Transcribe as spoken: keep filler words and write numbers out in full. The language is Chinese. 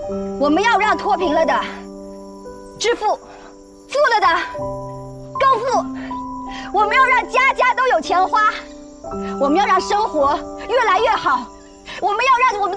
我们要让脱贫了的致富，富了的更富。我们要让家家都有钱花，我们要让生活越来越好，我们要让我们。